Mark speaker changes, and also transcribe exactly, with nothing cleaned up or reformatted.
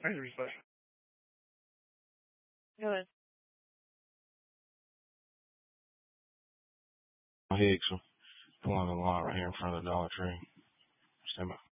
Speaker 1: There's a replay.
Speaker 2: Go ahead.
Speaker 3: Hicks, pulling the line right here in front of the Dollar Tree. Stand by.